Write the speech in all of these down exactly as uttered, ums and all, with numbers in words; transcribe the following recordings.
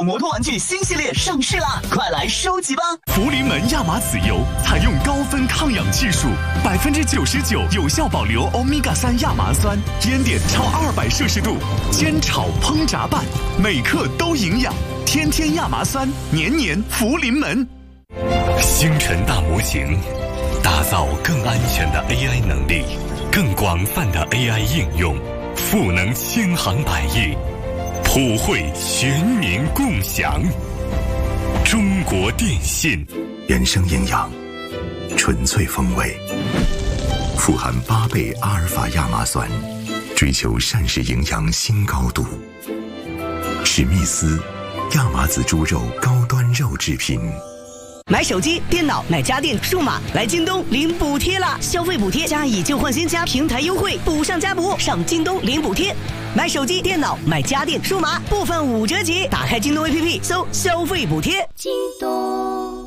摩托玩具新系列上市啦，快来收集吧！ 福临门亚麻籽油采用高分抗氧技术，百分之九十九有效保留欧米伽三亚麻酸，烟点超二百摄氏度，煎炒烹炸拌，每克都营养。天天亚麻酸，年年福临门。 星辰大模型，打造更安全的 A I 能力，更广泛的 A I 应用，赋能千行百业，普惠全民共享。中国电信， 原生营养，纯粹风味，富含八倍阿尔法亚麻酸，追求膳食营养新高度。史密斯亚麻籽猪肉高端肉制品。 买手机、电脑、买家电、数码，来京东领补贴啦！消费补贴加以旧换新加平台优惠，补上加补，上京东领补贴。买手机、电脑、买家电、数码，部分五折起。打开京东 A P P， 搜消费补贴。 京东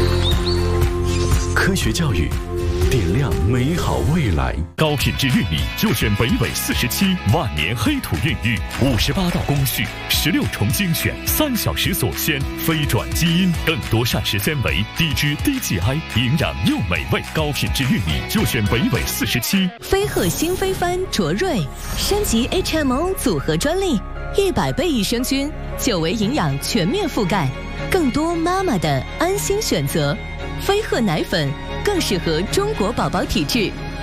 科学教育，点亮美好未来。 高品质玉米就选北纬四十七万年黑土孕育，五十八道工序，十六重精选，三小时锁鲜，非转基因，更多膳食纤维，低脂低 G I， 营养又美味。高品质玉米就选北纬四十七。 飞鹤新飞帆卓瑞升级 H M O 组合专利，一百倍益生菌，久维营养全面覆盖，更多妈妈的安心选择。飞鹤奶粉更适合中国宝宝体质，